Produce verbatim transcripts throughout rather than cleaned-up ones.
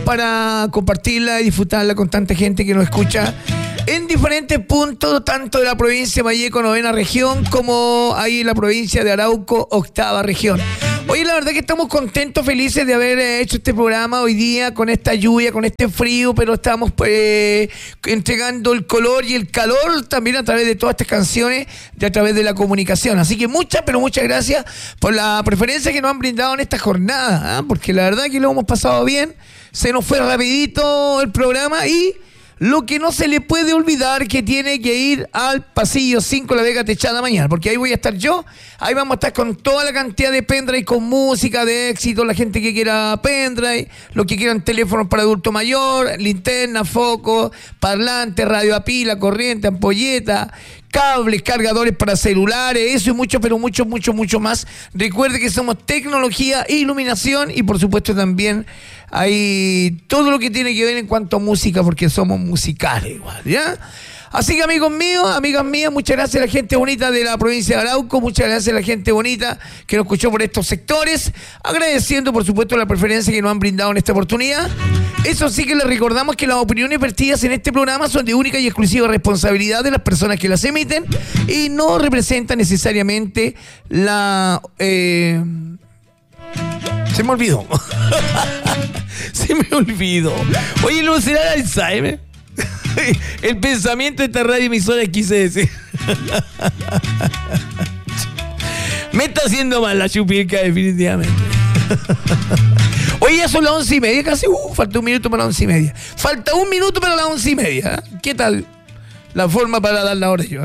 para compartirla y disfrutarla con tanta gente que nos escucha en diferentes puntos, tanto de la provincia de Malleco, novena región, como ahí en la provincia de Arauco, octava región. Oye, la verdad que estamos contentos, felices de haber hecho este programa hoy día con esta lluvia, con este frío, pero estamos eh, entregando el color y el calor también a través de todas estas canciones y a través de la comunicación. Así que muchas, pero muchas gracias por la preferencia que nos han brindado en esta jornada, ¿eh? Porque la verdad que lo hemos pasado bien, se nos fue rapidito el programa y... Lo que no se le puede olvidar que tiene que ir al pasillo cinco La Vega Techada mañana, porque ahí voy a estar yo, ahí vamos a estar con toda la cantidad de pendrive, con música de éxito, la gente que quiera pendrive, los que quieran teléfonos para adulto mayor, linterna, foco, parlante, radio a pila, corriente, ampolleta, cables, cargadores para celulares, eso y mucho, pero mucho, mucho, mucho más. Recuerde que somos tecnología, iluminación y por supuesto también hay todo lo que tiene que ver en cuanto a música, porque somos musicales igual, ¿ya? Así que amigos míos, amigas mías, muchas gracias a la gente bonita de la provincia de Arauco, muchas gracias a la gente bonita que nos escuchó por estos sectores, agradeciendo por supuesto la preferencia que nos han brindado en esta oportunidad. Eso sí que les recordamos que las opiniones vertidas en este programa son de única y exclusiva responsabilidad de las personas que las emiten y no representan necesariamente la... Eh... Se me olvidó. Se me olvidó. Oye, ¿no será el Alzheimer? El pensamiento de esta radio emisora quise decir. Me está haciendo mal la chupirca, definitivamente. Oye, ya son las once y media casi. Uh, falta un minuto para las once y media. Falta un minuto para las once y media. ¿Eh? ¿Qué tal la forma para dar la hora yo?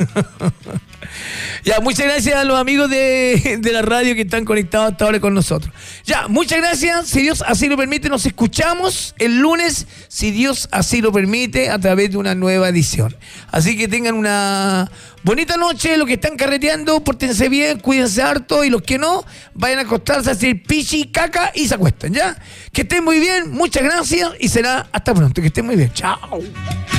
Ya, muchas gracias a los amigos de, de la radio que están conectados hasta ahora con nosotros. Ya, muchas gracias. Si Dios así lo permite, nos escuchamos el lunes, si Dios así lo permite, a través de una nueva edición. Así que tengan una bonita noche. Los que están carreteando, pórtense bien, cuídense harto. Y los que no, vayan a acostarse a hacer pichi, caca y se acuestan, ¿ya? Que estén muy bien, muchas gracias y será hasta pronto. Que estén muy bien. Chao.